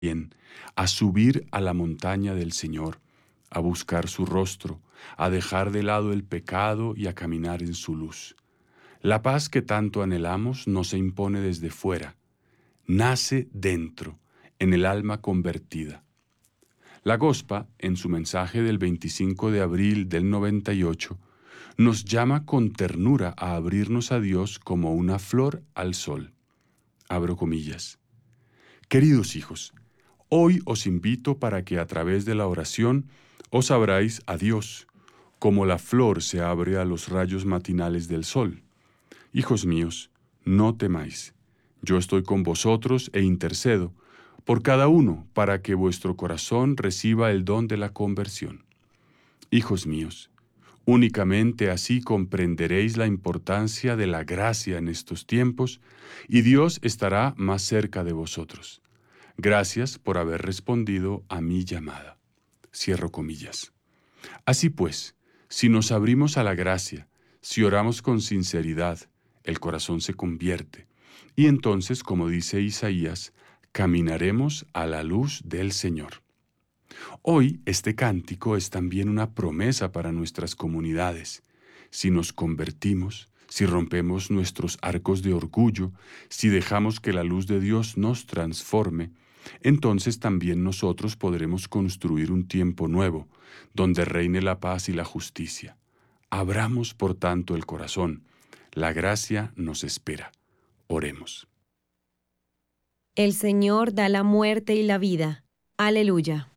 bien, a subir a la montaña del Señor, a buscar su rostro, a dejar de lado el pecado y a caminar en su luz. La paz que tanto anhelamos no se impone desde fuera, nace dentro, en el alma convertida. La Gospa, en su mensaje del 25 de abril del 98, nos llama con ternura a abrirnos a Dios como una flor al sol. Abro comillas. Queridos hijos, hoy os invito para que a través de la oración os abráis a Dios, como la flor se abre a los rayos matinales del sol. Hijos míos, no temáis. Yo estoy con vosotros e intercedo por cada uno para que vuestro corazón reciba el don de la conversión. Hijos míos, únicamente así comprenderéis la importancia de la gracia en estos tiempos y Dios estará más cerca de vosotros. Gracias por haber respondido a mi llamada. Cierro comillas. Así pues, si nos abrimos a la gracia, si oramos con sinceridad, el corazón se convierte, y entonces, como dice Isaías, caminaremos a la luz del Señor. Hoy este cántico es también una promesa para nuestras comunidades. Si nos convertimos, si rompemos nuestros arcos de orgullo, si dejamos que la luz de Dios nos transforme, entonces también nosotros podremos construir un tiempo nuevo, donde reine la paz y la justicia. Abramos, por tanto, el corazón. La gracia nos espera. Oremos. El Señor da la muerte y la vida. Aleluya.